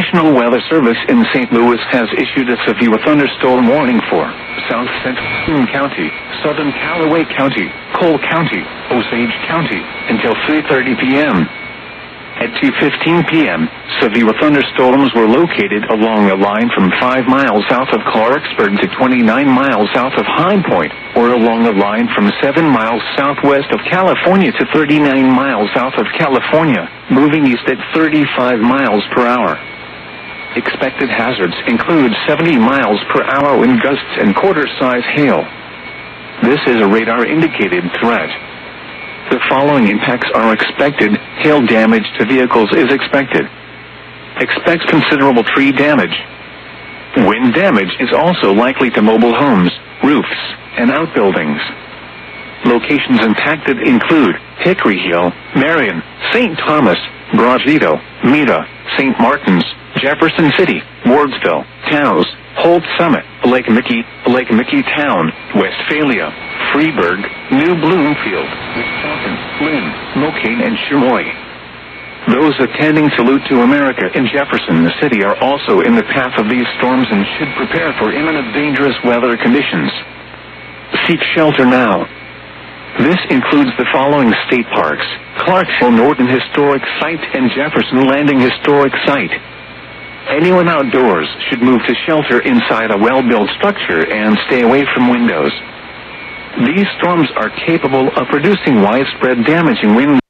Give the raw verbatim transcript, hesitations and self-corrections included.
National Weather Service in Saint Louis has issued a severe thunderstorm warning for South Central County, Southern Callaway County, Cole County, Osage County until three thirty p.m. At two fifteen p.m., severe thunderstorms were located along a line from five miles south of Clarksburg to twenty-nine miles south of High Point, or along a line from seven miles southwest of California to thirty-nine miles south of California, moving east at thirty-five miles per hour. Expected hazards include seventy miles per hour wind gusts and quarter-size hail. This is a radar-indicated threat. The following impacts are expected. Hail damage to vehicles is expected. Expect considerable tree damage. Wind damage is also likely to mobile homes, roofs, and outbuildings. Locations impacted include Hickory Hill, Marion, Saint Thomas, Brogito, Meta, Saint Martins, Jefferson City, Wardsville, Taos, Holt Summit, Lake Mickey, Lake Mickey Town, Westphalia, Freeburg, New Bloomfield, Wisconsin, Lynn, Mocaine, and Chemoy. Those attending Salute to America in Jefferson City are also in the path of these storms and should prepare for imminent dangerous weather conditions. Seek shelter now. This includes the following state parks: Clarksville Norton Historic Site and Jefferson Landing Historic Site. Anyone outdoors should move to shelter inside a well-built structure and stay away from windows. These storms are capable of producing widespread damaging wind